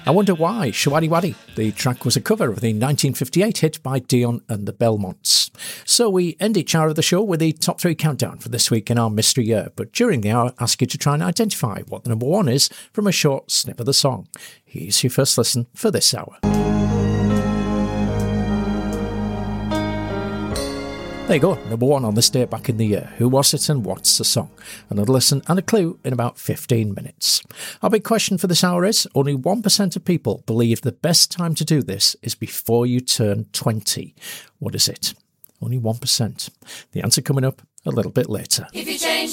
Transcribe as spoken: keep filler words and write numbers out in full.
I Wonder Why, Shawady Waddy. The track was a cover of the nineteen fifty-eight hit by Dion and the Belmonts. So we end each hour of the show with the top three countdown for this week in our mystery year, but during the hour ask you to try and identify what the number one is from a short snip of the song. Here's your first listen for this hour. There you go, number one on this day back in the year. Who was it and what's the song? Another listen and a clue in about fifteen minutes. Our big question for this hour is, only one percent of people believe the best time to do this is before you turn twenty. What is it? Only one percent. The answer coming up a little bit later. If you change